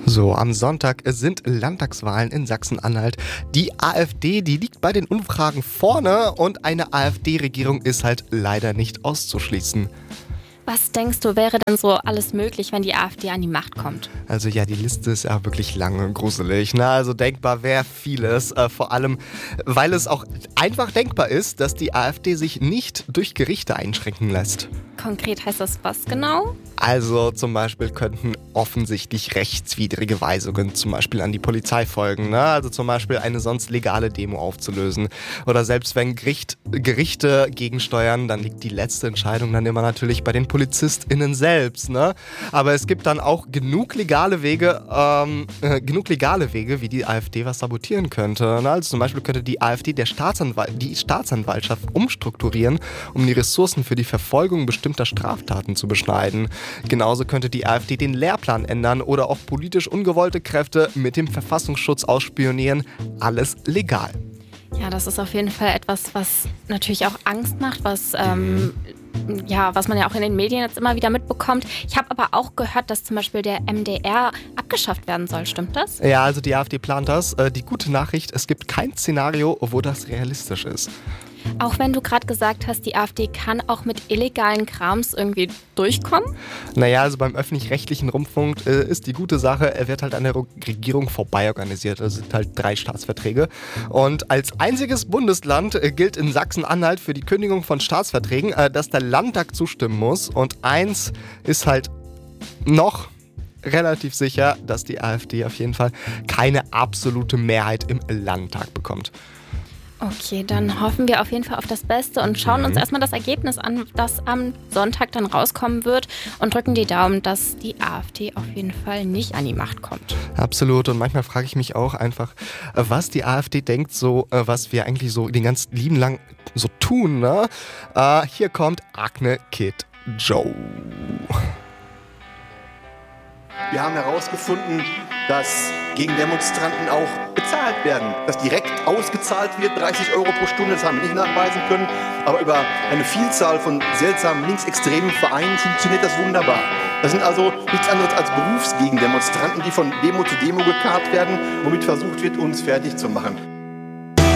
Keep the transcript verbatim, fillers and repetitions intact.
So, am Sonntag sind Landtagswahlen in Sachsen-Anhalt. Die AfD, die liegt bei den Umfragen vorne und eine AfD-Regierung ist halt leider nicht auszuschließen. Was denkst du, wäre denn so alles möglich, wenn die AfD an die Macht kommt? Also ja, die Liste ist ja wirklich lang und gruselig. Ne? Also denkbar wäre vieles, äh, vor allem, weil es auch einfach denkbar ist, dass die AfD sich nicht durch Gerichte einschränken lässt. Konkret heißt das was genau? Also zum Beispiel könnten offensichtlich rechtswidrige Weisungen zum Beispiel an die Polizei folgen. Ne? Also zum Beispiel eine sonst legale Demo aufzulösen. Oder selbst wenn Gericht, Gerichte gegensteuern, dann liegt die letzte Entscheidung dann immer natürlich bei den PolizistInnen selbst. Ne? Aber es gibt dann auch genug legale Wege, ähm, äh, genug legale Wege, wie die AfD was sabotieren könnte. Ne? Also zum Beispiel könnte die AfD der Staatsanwal- die Staatsanwaltschaft umstrukturieren, um die Ressourcen für die Verfolgung bestimmter Straftaten zu beschneiden. Genauso könnte die AfD den Lehrplan ändern oder auch politisch ungewollte Kräfte mit dem Verfassungsschutz ausspionieren. Alles legal. Ja, das ist auf jeden Fall etwas, was natürlich auch Angst macht, was, ähm, ja, was man ja auch in den Medien jetzt immer wieder mitbekommt. Ich habe aber auch gehört, dass zum Beispiel der M D R abgeschafft werden soll. Stimmt das? Ja, also die AfD plant das. Die gute Nachricht, es gibt kein Szenario, wo das realistisch ist. Auch wenn du gerade gesagt hast, die AfD kann auch mit illegalen Krams irgendwie durchkommen? Naja, also beim öffentlich-rechtlichen Rundfunk äh, ist die gute Sache, er wird halt an der Regierung vorbei organisiert. Also sind halt drei Staatsverträge. Und als einziges Bundesland äh, gilt in Sachsen-Anhalt für die Kündigung von Staatsverträgen, äh, dass der Landtag zustimmen muss. Und eins ist halt noch relativ sicher, dass die AfD auf jeden Fall keine absolute Mehrheit im Landtag bekommt. Okay, dann hoffen wir auf jeden Fall auf das Beste und schauen Mhm. uns erstmal das Ergebnis an, das am Sonntag dann rauskommen wird und drücken die Daumen, dass die AfD auf jeden Fall nicht an die Macht kommt. Absolut. Und manchmal frage ich mich auch einfach, äh, was die AfD denkt, so äh, was wir eigentlich so den ganzen lieben lang so tun. Ne? Äh, hier kommt Agne Kid Joe. Wir haben herausgefunden, dass Gegendemonstranten auch bezahlt werden. Dass direkt ausgezahlt wird, dreißig Euro pro Stunde, das haben wir nicht nachweisen können. Aber über eine Vielzahl von seltsamen linksextremen Vereinen funktioniert das wunderbar. Das sind also nichts anderes als Berufsgegendemonstranten, die von Demo zu Demo gekarrt werden, womit versucht wird, uns fertig zu machen.